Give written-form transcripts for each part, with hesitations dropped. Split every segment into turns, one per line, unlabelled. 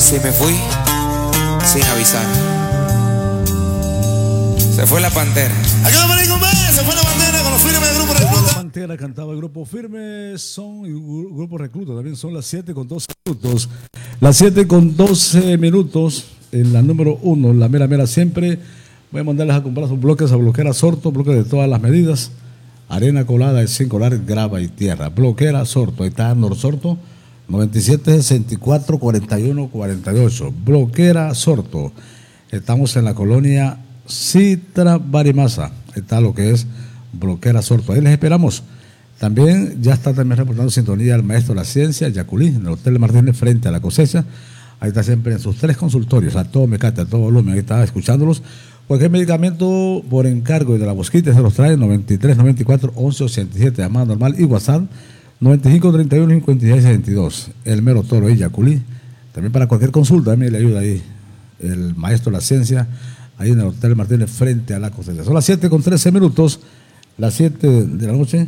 Si me fui sin avisar. Se fue la pantera.
Acá me digo, se fue la pantera con los firmes del grupo Recluta.
La pantera cantaba el grupo Firme, son y grupo Recluta también. Son las 7:12 minutos. Las 7:12 minutos en la número 1, la mera siempre. Voy a mandarles a comprar sus bloques a Bloquera Sorto, bloques de todas las medidas. Arena colada, sin colar, grava y tierra. Bloquera Sorto, ahí está Norsorto, 97644148. Bloquera Sorto. Estamos en la colonia Citra Barimasa. Está lo que es Bloquera Sorto. Ahí les esperamos. También ya está también reportando sintonía el maestro de la ciencia, Yaculí, en el Hotel Martínez, frente a la cosecha. Ahí está siempre en sus 3 consultorios, a todo mecate, a todo volumen. Ahí está escuchándolos. Cualquier medicamento por encargo y de la bosquita se los trae 93 94 11 87, llamada normal y WhatsApp 95 31 56 62. El mero toro y Yaculí. También para cualquier consulta, también le ayuda ahí el maestro de la ciencia, ahí en el Hotel Martínez, frente a la cosecha. Son las 7:13 minutos, las 7 de la noche.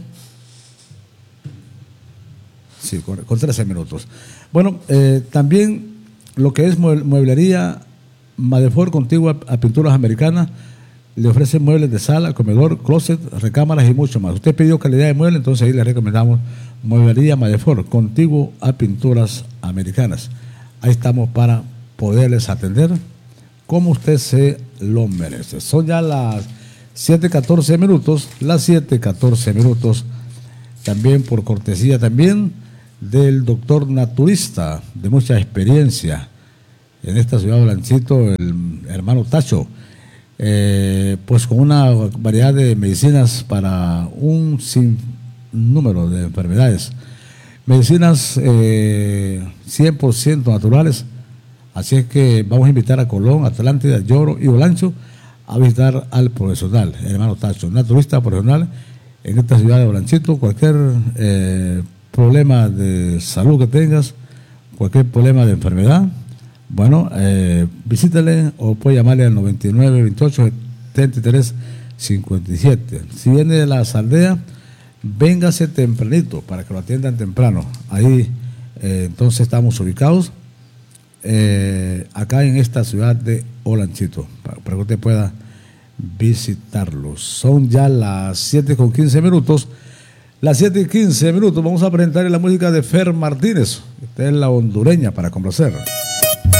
Sí, con 13 minutos. Bueno, también lo que es mueblería Madefort contigua a Pinturas Americanas, le ofrece muebles de sala, comedor, closet, recámaras y mucho más. Usted pidió calidad de mueble, entonces ahí le recomendamos mueblería Madefort contiguo a Pinturas Americanas. Ahí estamos para poderles atender como usted se lo merece. Son ya las 7:14 minutos, las 7:14 minutos, también por cortesía también del doctor naturista de mucha experiencia en esta ciudad de Olanchito, el hermano Tacho, pues con una variedad de medicinas para un sinnúmero de enfermedades, medicinas 100% naturales. Así es que vamos a invitar a Colón, Atlántida, Lloro y Olancho a visitar al profesional, el hermano Tacho, naturista profesional en esta ciudad de Olanchito. Cualquier problema de salud que tengas, cualquier problema de enfermedad, bueno, visítale o puede llamarle al 99 28 73 57. Si viene de las aldeas, véngase tempranito para que lo atiendan temprano. Ahí entonces estamos ubicados acá en esta ciudad de Olanchito, para que usted pueda visitarlos. Son ya las 7:15 minutos. Las 7:15 minutos, vamos a presentarle la música de Fer Martínez. Esta es la hondureña para complacer.